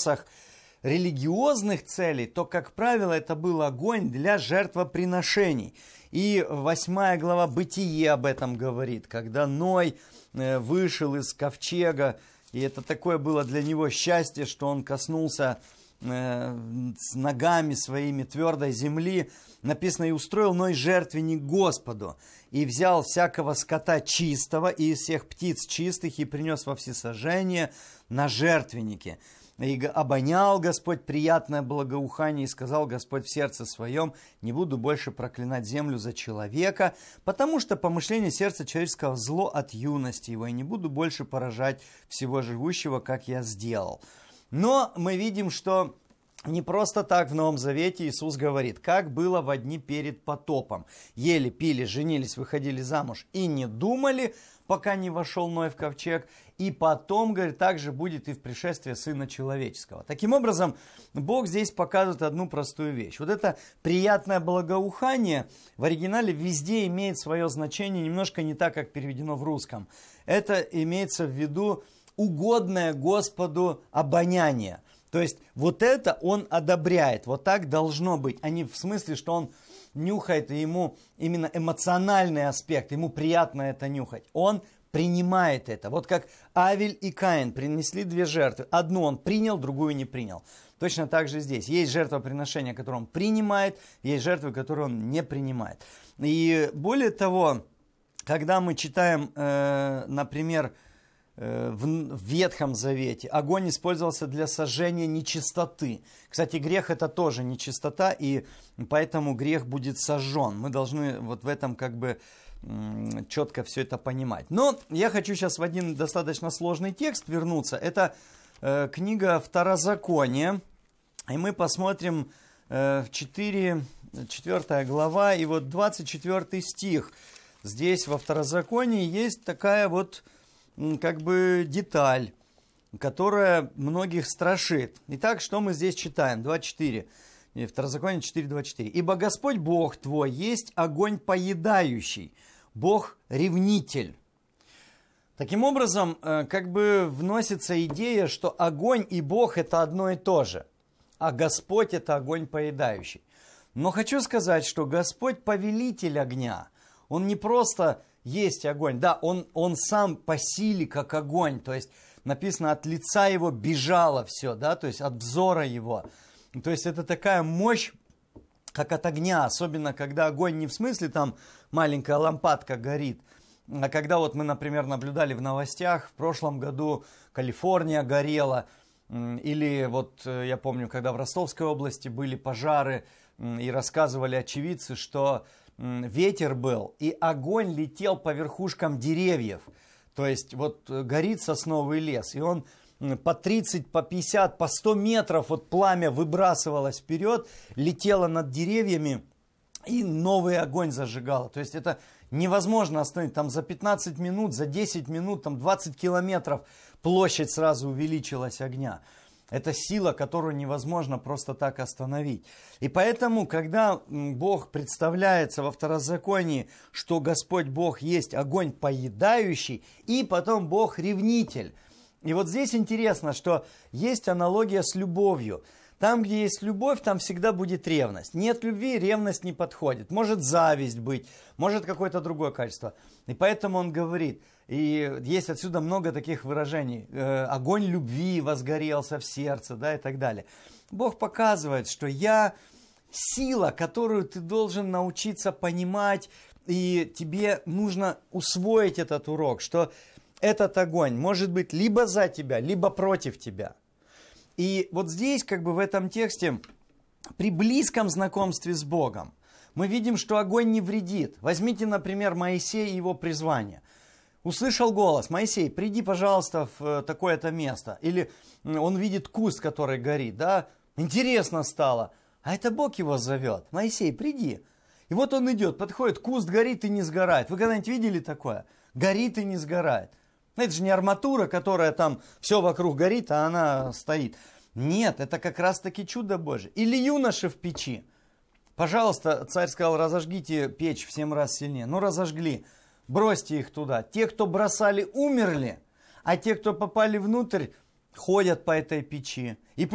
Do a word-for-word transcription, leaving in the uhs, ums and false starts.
вопросах религиозных целей, то, как правило, это был огонь для жертвоприношений. И восьмая глава Бытие об этом говорит, когда Ной вышел из ковчега, и это такое было для него счастье, что он коснулся с ногами своими твердой земли. Написано: и устроил Ной жертвенник Господу, и взял всякого скота чистого и из всех птиц чистых, и принес во всесожжение на жертвеннике. И обонял Господь приятное благоухание, и сказал Господь в сердце своем: не буду больше проклинать землю за человека, потому что помышление сердца человеческого зло от юности его, и не буду больше поражать всего живущего, как я сделал. Но мы видим, что не просто так в Новом Завете Иисус говорит, как было во дни перед потопом. Ели, пили, женились, выходили замуж и не думали, пока не вошел Ной в ковчег. И потом, говорит, так же будет и в пришествии Сына Человеческого. Таким образом, Бог здесь показывает одну простую вещь. Вот это приятное благоухание в оригинале везде имеет свое значение, немножко не так, как переведено в русском. Это имеется в виду угодное Господу обоняние. То есть вот это он одобряет, вот так должно быть, а не в смысле, что он нюхает, и ему именно эмоциональный аспект, ему приятно это нюхать. Он принимает это. Вот как Авель и Каин принесли две жертвы. Одну он принял, другую не принял. Точно так же здесь. Есть жертвоприношения, которые он принимает, есть жертвы, которые он не принимает. И более того, когда мы читаем, э, например, в Ветхом Завете огонь использовался для сожжения нечистоты. Кстати, грех это тоже нечистота, и поэтому грех будет сожжен. Мы должны вот в этом как бы четко все это понимать. Но я хочу сейчас в один достаточно сложный текст вернуться. Это э, книга Второзакония, и мы посмотрим э, четыре, четвёртая глава, и вот двадцать четвёртый стих. Здесь во Второзаконии есть такая вот как бы деталь, которая многих страшит. Итак, что мы здесь читаем? двадцать четыре. Второзаконие четыре, двадцать четыре. «Ибо Господь Бог твой есть огонь поедающий, Бог ревнитель». Таким образом, как бы вносится идея, что огонь и Бог это одно и то же, а Господь это огонь поедающий. Но хочу сказать, что Господь повелитель огня. Он не просто есть огонь, да, он, он сам по силе как огонь, то есть написано, от лица его бежало все, да, то есть от взора его. То есть это такая мощь, как от огня, особенно когда огонь не в смысле там маленькая лампадка горит, а когда вот мы, например, наблюдали в новостях, в прошлом году Калифорния горела, или вот я помню, когда в Ростовской области были пожары, и рассказывали очевидцы, что ветер был, и огонь летел по верхушкам деревьев. То есть вот горит сосновый лес, и он по тридцать, по пятьдесят, по сто метров вот пламя выбрасывалось вперед, летело над деревьями, и новый огонь зажигало. То есть это невозможно остановить. Там за пятнадцать минут, за десять минут, там двадцать километров площадь сразу увеличилась огня. Это сила, которую невозможно просто так остановить. И поэтому, когда Бог представляется во Второзаконии, что Господь Бог есть огонь поедающий, и потом Бог ревнитель. И вот здесь интересно, что есть аналогия с любовью. Там, где есть любовь, там всегда будет ревность. Нет любви, ревность не подходит. Может зависть быть, может какое-то другое качество. И поэтому он говорит, и есть отсюда много таких выражений. Э, огонь любви возгорелся в сердце, да, и так далее. Бог показывает, что я сила, которую ты должен научиться понимать, и тебе нужно усвоить этот урок, что этот огонь может быть либо за тебя, либо против тебя. И вот здесь, как бы в этом тексте, при близком знакомстве с Богом, мы видим, что огонь не вредит. Возьмите, например, Моисея и его призвание. Услышал голос: Моисей, приди, пожалуйста, в такое-то место. Или он видит куст, который горит, да? Интересно стало. А это Бог его зовет. Моисей, приди. И вот он идет, подходит, куст горит и не сгорает. Вы когда-нибудь видели такое? Горит и не сгорает. Это же не арматура, которая там все вокруг горит, а она стоит. Нет, это как раз-таки чудо Божие. Или юноши в печи. Пожалуйста, царь сказал, разожгите печь в семь раз сильнее. Ну, разожгли. Бросьте их туда. Те, кто бросали, умерли. А те, кто попали внутрь, ходят по этой печи. И